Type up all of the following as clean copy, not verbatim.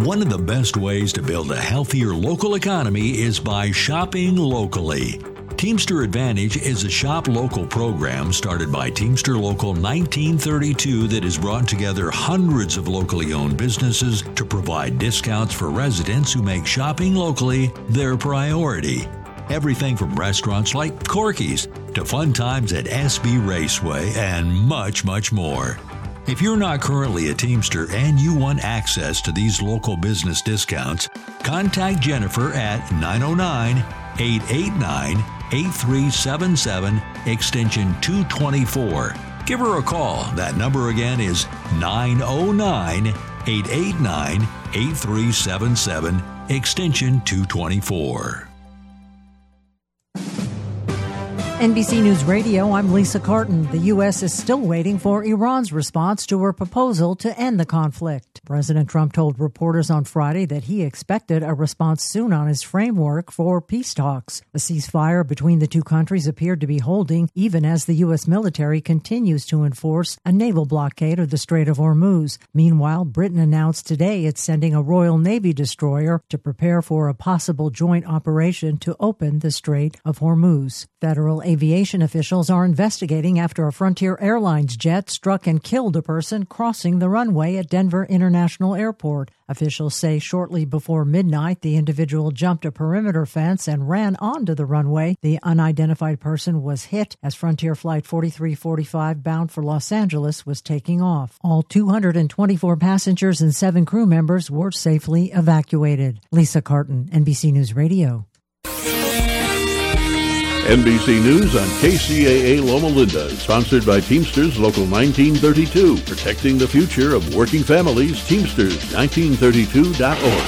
One of the best ways to build a healthier local economy is by shopping locally. Teamster Advantage is a shop local program started by Teamster Local 1932 that has brought together hundreds of locally owned businesses to provide discounts for residents who make shopping locally their priority. Everything from restaurants like Corky's to fun times at SB Raceway and much, much more. If you're not currently a Teamster and you want access to these local business discounts, contact Jennifer at 909-889-8377, extension 224. Give her a call. That number again is 909-889-8377, extension 224. NBC News Radio, I'm Lisa Carton. The U.S. is still waiting for Iran's response to her proposal to end the conflict. President Trump told reporters on Friday that he expected a response soon on his framework for peace talks. The ceasefire between the two countries appeared to be holding even as the U.S. military continues to enforce a naval blockade of the Strait of Hormuz. Meanwhile, Britain announced today it's sending a Royal Navy destroyer to prepare for a possible joint operation to open the Strait of Hormuz. Federal aviation officials are investigating after a Frontier Airlines jet struck and killed a person crossing the runway at Denver International Airport. Officials say shortly before midnight, the individual jumped a perimeter fence and ran onto the runway. The unidentified person was hit as Frontier Flight 4345 bound for Los Angeles was taking off. All 224 passengers and 7 crew members were safely evacuated. Lisa Carton, NBC News Radio. NBC News on KCAA Loma Linda, sponsored by Teamsters Local 1932, protecting the future of working families. Teamsters1932.org.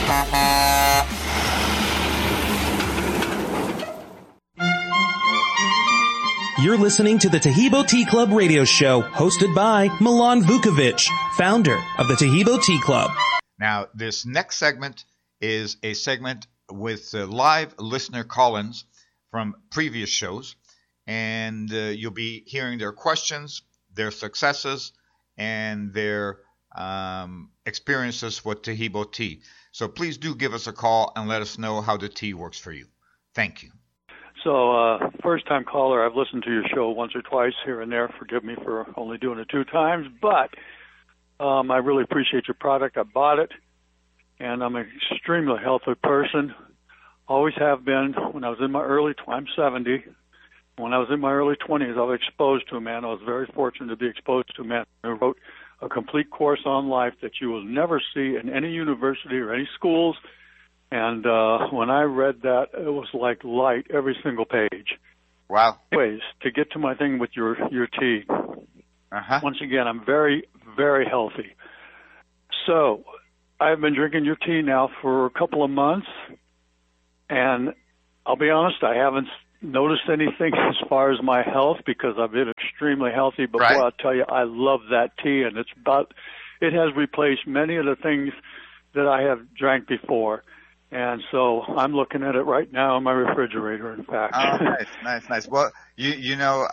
You're listening to the Taheebo Tea Club radio show, hosted by Milan Vukovic, founder of the Taheebo Tea Club. Now, this next segment is a segment with live listener call-ins from previous shows, and you'll be hearing their questions, their successes, and their experiences with Taheebo tea. So please do give us a call and let us know how the tea works for you. Thank you. So, first-time caller, I've listened to your show once or twice here and there. Forgive me for only doing it 2 times, but I really appreciate your product. I bought it, and I'm an extremely healthy person. Always have been. When I was in my I'm 70. When I was in my early 20s, I was exposed to a man. I was very fortunate to be exposed to a man who wrote a complete course on life that you will never see in any university or any schools. And when I read that, it was like light every single page. Wow. Anyways, to get to my thing with your tea, once again, I'm very, very healthy. So I've been drinking your tea now for a couple of months. And I'll be honest, I haven't noticed anything as far as my health because I've been extremely healthy. But boy, I'll tell you, I love that tea, and it has replaced many of the things that I have drank before. And so I'm looking at it right now in my refrigerator, in fact. Oh, nice. Well, you know,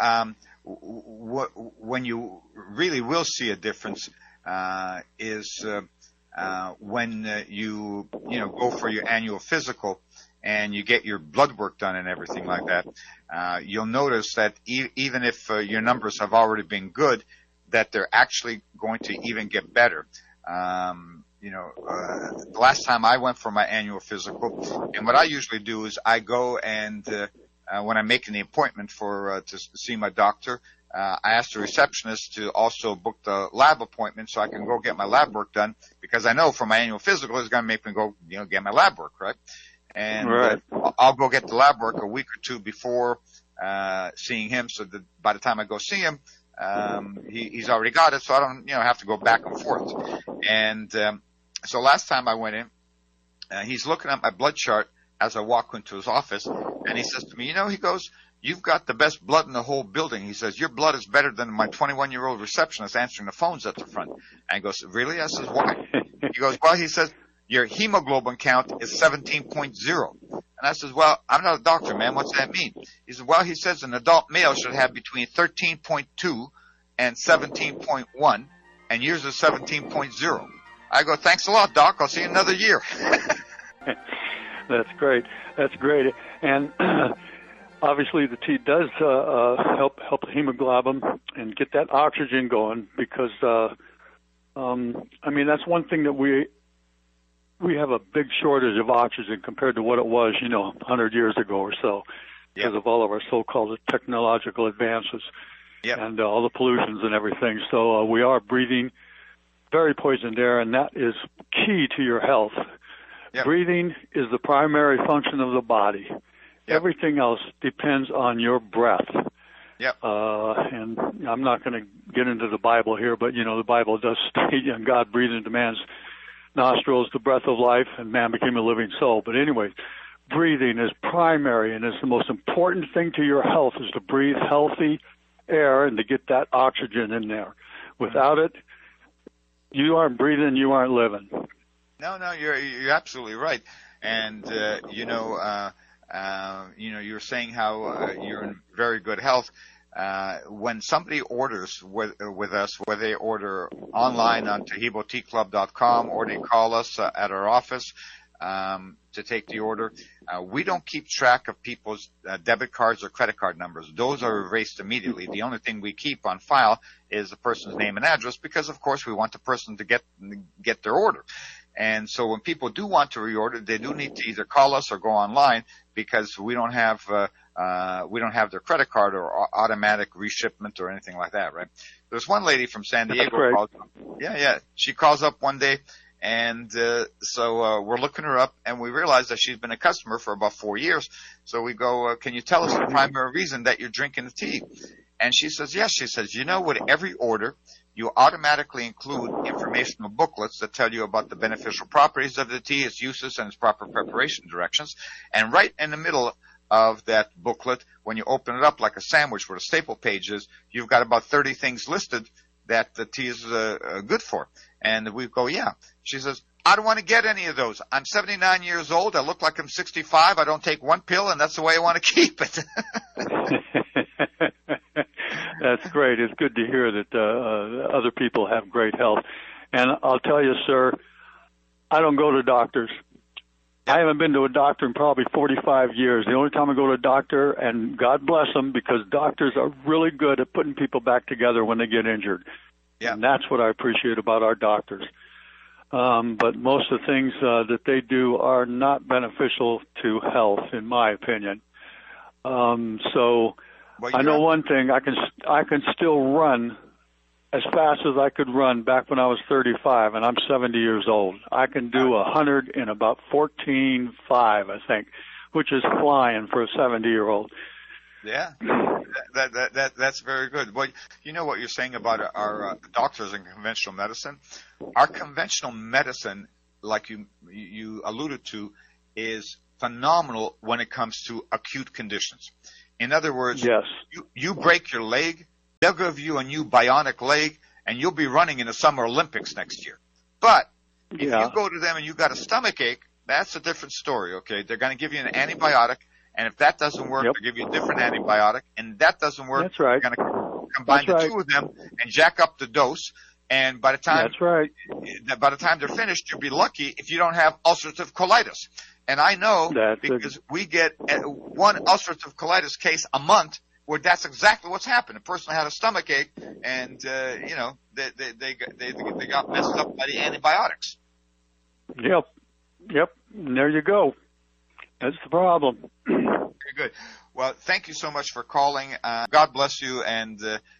when you really will see a difference is when you go for your annual physical and you get your blood work done and everything like that. You'll notice that even if your numbers have already been good, that they're actually going to even get better. The last time I went for my annual physical, and what I usually do is I go and when I'm making the appointment to see my doctor, I ask the receptionist to also book the lab appointment so I can go get my lab work done, because I know for my annual physical it's going to make me go, get my lab work, right? And I'll go get the lab work a week or 2 before seeing him, so that by the time I go see him, he's already got it, so I don't have to go back and forth. And so last time I went in, he's looking at my blood chart as I walk into his office, and he says to me, he goes, "You've got the best blood in the whole building." He says, "Your blood is better than my 21-year-old receptionist answering the phones at the front." And I goes, "Really?" I says, "Why?" He goes, "Well," he says, "your hemoglobin count is 17.0. And I says, "Well, I'm not a doctor, man. What's that mean?" He says, "Well," he says, "an adult male should have between 13.2 and 17.1, and yours is 17.0. I go, thanks a lot, Doc. I'll see you another year. That's great. That's great. And obviously the tea does help the hemoglobin and get that oxygen going because, that's one thing that we have a big shortage of oxygen compared to what it was, 100 years ago or so because of all of our so-called technological advances and all the pollutions and everything. So we are breathing very poisoned air, and that is key to your health. Yep. Breathing is the primary function of the body. Yep. Everything else depends on your breath. Yep. And I'm not going to get into the Bible here, but, the Bible does state, and God breathed into man's nostrils the breath of life, and man became a living soul. But anyway, breathing is primary, and it's the most important thing to your health is to breathe healthy air and to get that oxygen in there. Without it, you aren't breathing, you aren't living. No, you're absolutely right. And you're saying how you're in very good health. When somebody orders with us, whether they order online on TaheeboTeaClub.com or they call us at our office to take the order, we don't keep track of people's debit cards or credit card numbers. Those are erased immediately. The only thing we keep on file is the person's name and address because, of course, we want the person to get their order. And so when people do want to reorder, they do need to either call us or go online because we don't have their credit card or automatic reshipment or anything like that, right? There's one lady from San Diego. She calls up one day, and so we're looking her up, and we realize that she's been a customer for about 4 years. So we go, can you tell us the primary reason that you're drinking the tea? And she says, yes. She says, with every order, you automatically include informational booklets that tell you about the beneficial properties of the tea, its uses, and its proper preparation directions. And right in the middle of that booklet, when you open it up like a sandwich where the staple page is, you've got about 30 things listed that the tea is good for. And we go, yeah. She says, I don't want to get any of those. I'm 79 years old. I look like I'm 65. I don't take one pill, and that's the way I want to keep it. That's great. It's good to hear that other people have great health. And I'll tell you, sir, I don't go to doctors. I haven't been to a doctor in probably 45 years. The only time I go to a doctor, and God bless them, because doctors are really good at putting people back together when they get injured. Yeah. And that's what I appreciate about our doctors. But most of the things that they do are not beneficial to health, in my opinion. I know one thing, I can still run as fast as I could run back when I was 35, and I'm 70 years old. I can do 100 in about 14.5, I think, which is flying for a 70-year-old. Yeah, that's very good. Well, you know what you're saying about our doctors in conventional medicine? Our conventional medicine, like you alluded to, is phenomenal when it comes to acute conditions. In other words, yes. You break your leg, they'll give you a new bionic leg, and you'll be running in the Summer Olympics next year. But if you go to them and you got a stomach ache, that's a different story, okay? They're going to give you an antibiotic, and if that doesn't work, they'll give you a different antibiotic, and that doesn't work, that's right. They're going to combine the two of them and jack up the dose. And by the time they're finished, you'll be lucky if you don't have ulcerative colitis. And I know because we get one ulcerative colitis case a month where that's exactly what's happened. A person had a stomach ache, and they got messed up by the antibiotics. Yep. And there you go. That's the problem. Very good. Well, thank you so much for calling. God bless you, and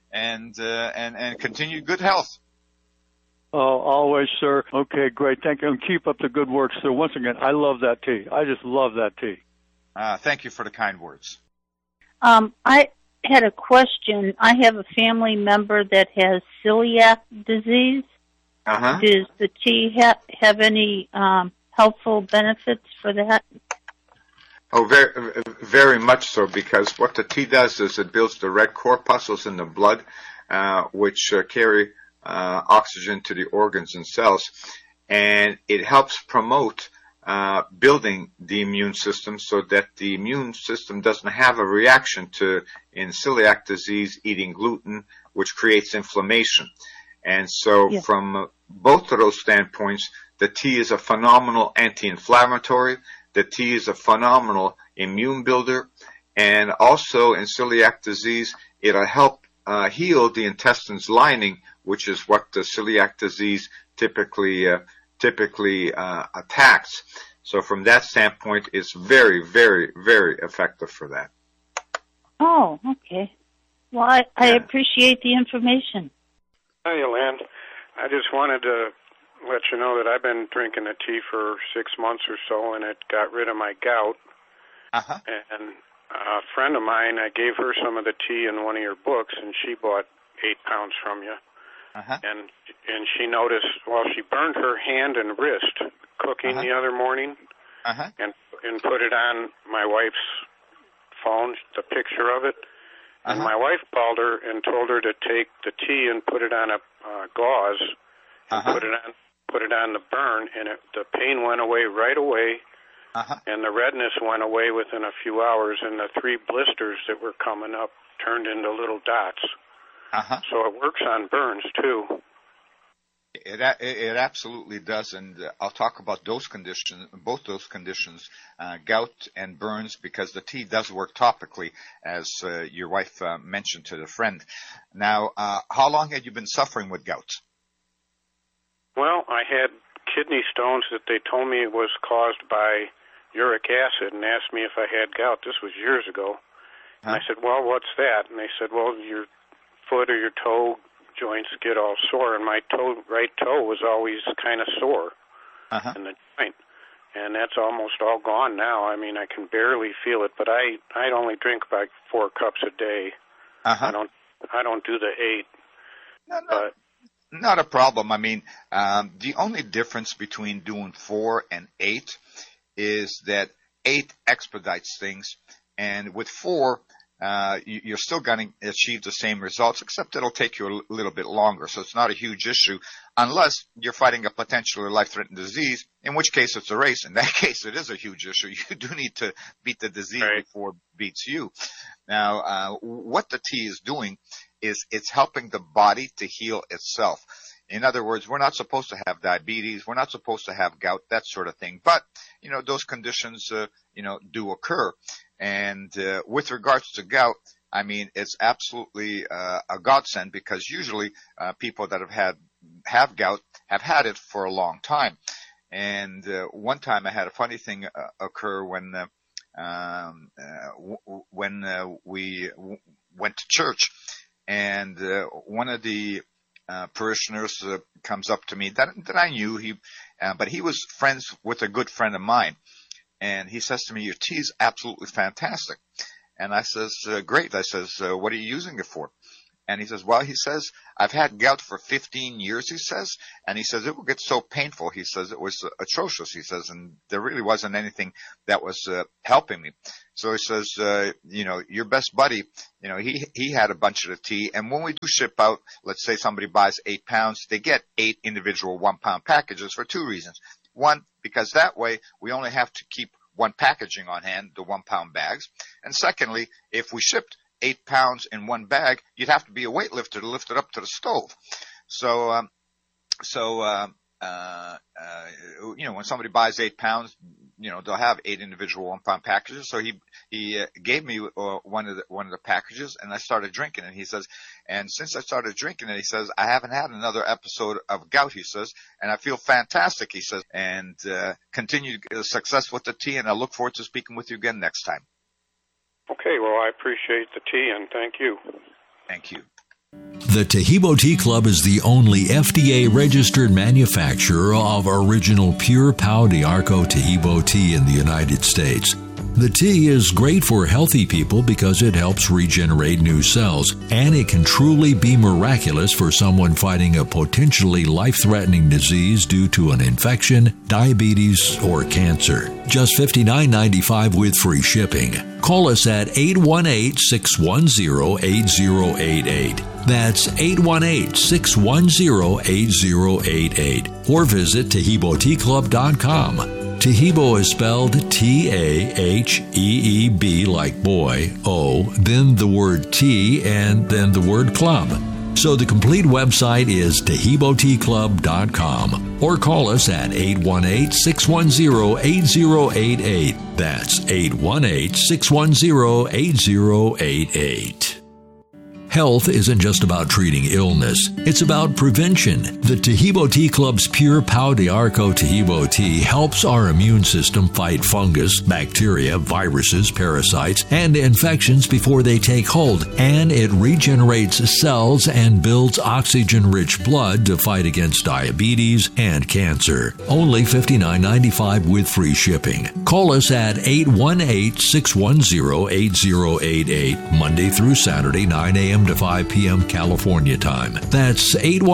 continue good health. Oh, always, sir. Okay, great. Thank you. And keep up the good work, sir. Once again, I love that tea. I just love that tea. Thank you for the kind words. I had a question. I have a family member that has celiac disease. Uh-huh. Does the tea have any helpful benefits for that? Oh, very, very much so, because what the tea does is it builds the red corpuscles in the blood, which carry oxygen to the organs and cells, and it helps promote building the immune system so that the immune system doesn't have a reaction to, in celiac disease, eating gluten, which creates inflammation. And so from both of those standpoints, the tea is a phenomenal anti-inflammatory. The tea is a phenomenal immune builder. And also in celiac disease, it'll help heal the intestine's lining, which is what the celiac disease typically attacks. So from that standpoint, it's very, very, very effective for that. Oh, okay. Well, I appreciate the information. Hi, Lynn. I just wanted to let you know that I've been drinking the tea for 6 months or so, and it got rid of my gout. Uh-huh. And a friend of mine, I gave her some of the tea in one of your books, and she bought 8 pounds from you. Uh-huh. And she noticed, well, she burned her hand and wrist cooking the other morning, and put it on my wife's phone, the picture of it. And my wife called her and told her to take the tea and put it on a gauze, and put it on the burn, and the pain went away right away, and the redness went away within a few hours, and the 3 blisters that were coming up turned into little dots. So it works on burns too. It absolutely does, and I'll talk about those conditions, both those conditions, gout and burns, because the tea does work topically, as your wife mentioned to the friend. Now, how long had you been suffering with gout? Well, I had kidney stones that they told me was caused by uric acid, and asked me if I had gout. This was years ago. And I said, well, what's that? And they said, well, your foot or your toe joints get all sore, and my right toe was always kind of sore in the joint, and that's almost all gone now. I mean, I can barely feel it, but I only drink about 4 cups a day. I don't do the 8. No, not a problem. I mean, the only difference between doing 4 and 8 is that 8 expedites things, and with 4, you're still going to achieve the same results, except it'll take you a little bit longer. So it's not a huge issue unless you're fighting a potentially life-threatening disease, in which case it's a race. In that case, it is a huge issue. You do need to beat the disease before it beats you. Now, what the tea is doing is it's helping the body to heal itself. In other words, we're not supposed to have diabetes. We're not supposed to have gout, that sort of thing. But, those conditions, do occur. And with regards to gout, I mean, it's absolutely a godsend, because usually people that have gout have had it for a long time. And one time I had a funny thing occur when we went to church, and one of the parishioners comes up to me that I knew, but he was friends with a good friend of mine. And he says to me, your tea is absolutely fantastic. And I says, great. I says, what are you using it for? And he says, well, I've had gout for 15 years, he says. And he says, it will get so painful. He says, it was atrocious, he says, and there really wasn't anything that was helping me. So he says, your best buddy, he had a bunch of the tea. And when we do ship out, let's say somebody buys 8 pounds, they get 8 individual 1-pound packages for 2 reasons. One, because that way we only have to keep 1 packaging on hand, the 1-pound bags. And secondly, if we shipped 8 pounds in 1 bag, you'd have to be a weightlifter to lift it up to the stove. So when somebody buys 8 pounds, they'll have 8 individual 1-pound packages. So he gave me one of the packages, and I started drinking it. He says, and since I started drinking it, he says, I haven't had another episode of gout, he says, and I feel fantastic, he says, and continued success with the tea, and I look forward to speaking with you again next time. Okay, well, I appreciate the tea, and thank you. Thank you. The Taheebo Tea Club is the only FDA-registered manufacturer of original pure Pau d'Arco Taheebo tea in the United States. The tea is great for healthy people because it helps regenerate new cells, and it can truly be miraculous for someone fighting a potentially life-threatening disease due to an infection, diabetes, or cancer. Just $59.95 with free shipping. Call us at 818-610-8088. That's 818-610-8088. Or visit TaheeboTeaClub.com. Taheebo is spelled T-A-H-E-E-B like boy, O, then the word tea, and then the word club. So the complete website is TaheeboTeaClub.com or call us at 818-610-8088. That's 818-610-8088. Health isn't just about treating illness. It's about prevention. The Taheebo Tea Club's Pure Pau de Arco Taheebo tea helps our immune system fight fungus, bacteria, viruses, parasites, and infections before they take hold, and it regenerates cells and builds oxygen-rich blood to fight against diabetes and cancer. Only $59.95 with free shipping. Call us at 818-610-8088, Monday through Saturday, 9 a.m. to 5 p.m. California time. That's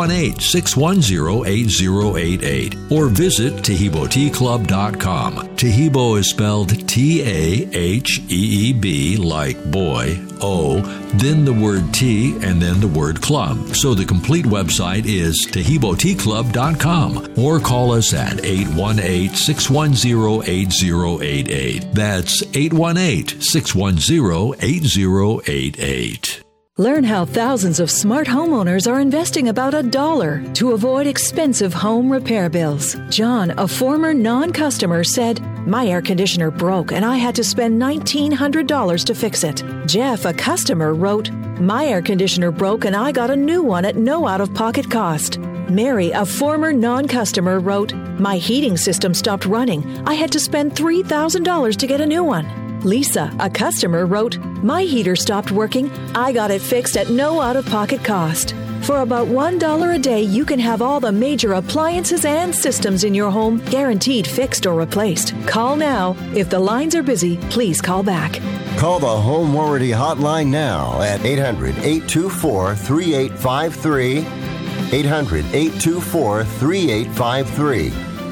818-610-8088. Or visit TaheeboTeaClub.com. Taheebo is spelled T-A-H-E-E-B like boy, O, then the word tea, and then the word club. So the complete website is TaheeboTeaClub.com. Or call us at 818-610-8088. That's 818-610-8088. Learn how thousands of smart homeowners are investing about $1 to avoid expensive home repair bills. John, a former non-customer, said, "My air conditioner broke and I had to spend $1,900 to fix it." Jeff, a customer, wrote, "My air conditioner broke and I got a new one at no out-of-pocket cost." Mary, a former non-customer, wrote, "My heating system stopped running. I had to spend $3,000 to get a new one." Lisa, a customer, wrote, "My heater stopped working. I got it fixed at no out-of-pocket cost." For about $1 a day, you can have all the major appliances and systems in your home guaranteed fixed or replaced. Call now. If the lines are busy, please call back. Call the Home Warranty Hotline now at 800-824-3853. 800-824-3853.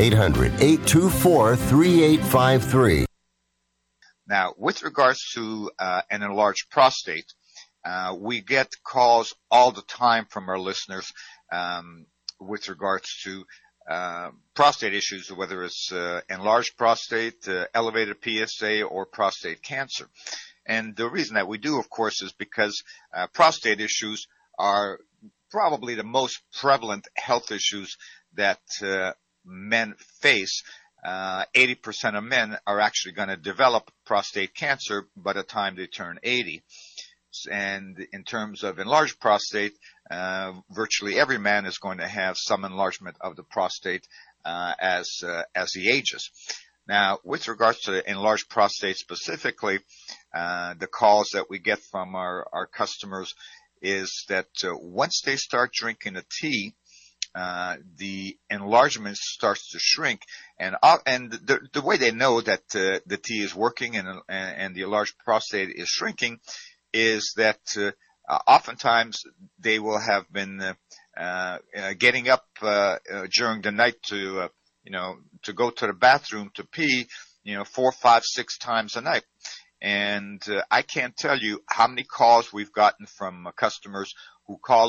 800-824-3853. Now, with regards to an enlarged prostate, we get calls all the time from our listeners with regards to prostate issues, whether it's enlarged prostate, elevated PSA, or prostate cancer. And the reason that we do, of course, is because prostate issues are probably the most prevalent health issues that men face. 80% of men are actually going to develop prostate cancer by the time they turn 80. And in terms of enlarged prostate, virtually every man is going to have some enlargement of the prostate as he ages. Now, with regards to enlarged prostate specifically, the calls that we get from our customers is that once they start drinking the tea, the enlargement starts to shrink, and the way they know that the tea is working and the enlarged prostate is shrinking is that oftentimes they will have been getting up during the night to go to the bathroom to pee 4, 5, 6 times a night. And I can't tell you how many calls we've gotten from customers who call